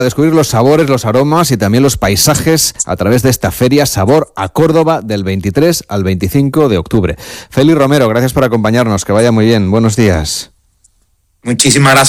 descubrir los sabores, los aromas y también los paisajes a través de esta feria Sabor a Córdoba del 23 al 25 de octubre. Félix Romero, gracias por acompañarnos, que vaya muy bien. Buenos días. Muchísimas gracias.